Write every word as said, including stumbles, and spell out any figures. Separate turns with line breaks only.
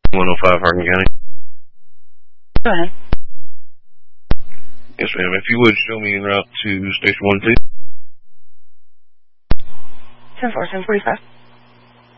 one oh five, Hardin County.
Go ahead.
Yes, ma'am. If you would show me en route to Station one two.
ten four, ten forty-five.